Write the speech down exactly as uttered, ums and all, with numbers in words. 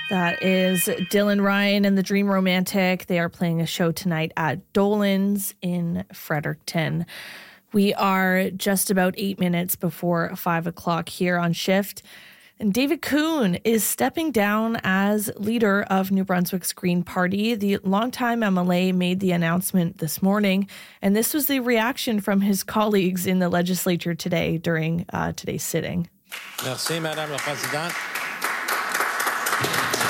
That is Dylan Ryan and the Dream Romantic. They are playing a show tonight at Dolan's in Fredericton. We are just about eight minutes before five o'clock here on Shift. And David Coon is stepping down as leader of New Brunswick's Green Party. The longtime M L A made the announcement this morning, and this was the reaction from his colleagues in the legislature today during uh, today's sitting. Merci, Madame la Présidente.